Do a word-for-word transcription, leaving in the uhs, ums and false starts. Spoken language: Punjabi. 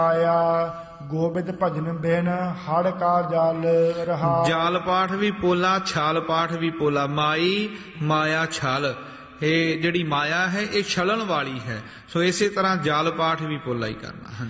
ਆਇਆ ਗੋਬਿੰਦ ਭਜਨ ਬਿਨ ਹੜ ਕਾ ਜਲ ਰਹਾ। ਜਾਲ ਪਾਠ ਵੀ ਪੋਲਾ, ਛਾਲ ਪਾਠ ਵੀ ਪੋਲਾ। ਮਾਈ ਮਾਇਆ ਛਲ, ਇਹ ਜਿਹੜੀ ਮਾਇਆ ਹੈ ਇਹ ਛਲਣ ਵਾਲੀ ਹੈ, ਸੋ ਇਸੇ ਤਰ੍ਹਾਂ ਜਾਲ ਪਾਠ ਵੀ ਪੋਲਾ ਹੀ ਕਰਨਾ।